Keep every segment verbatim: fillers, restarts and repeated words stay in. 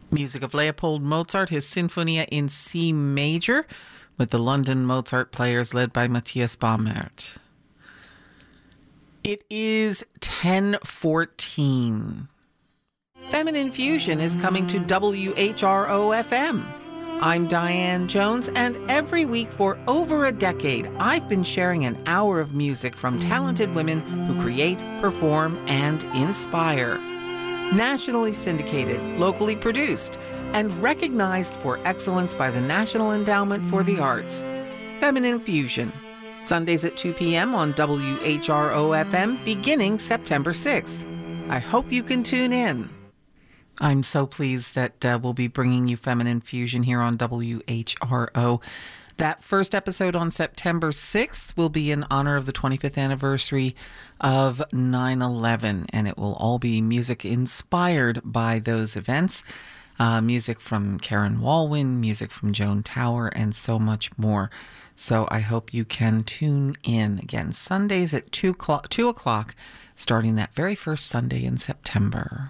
Music of Leopold Mozart, his Sinfonia in C major, with the London Mozart Players led by Matthias Baumert. It is ten fourteen. Feminine Fusion is coming to W H R O F M. I'm Diane Jones, and every week for over a decade, I've been sharing an hour of music from talented women who create, perform, and inspire. Nationally syndicated, locally produced, and recognized for excellence by the National Endowment for the Arts. Feminine Fusion, Sundays at two p.m. on W H R O F M beginning September sixth. I hope you can tune in. I'm so pleased that uh, we'll be bringing you Feminine Fusion here on W H R O. That first episode on September sixth will be in honor of the twenty-fifth anniversary of nine eleven, and it will all be music inspired by those events. Uh, music from Karen Walwyn, music from Joan Tower, and so much more. So I hope you can tune in. Again, Sundays at two o'clock, two o'clock, starting that very first Sunday in September.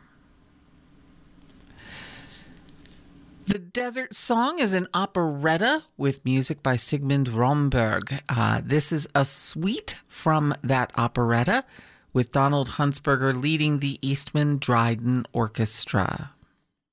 The Desert Song is an operetta with music by Sigmund Romberg. Uh, this is a suite from that operetta with Donald Huntsberger leading the Eastman Dryden Orchestra.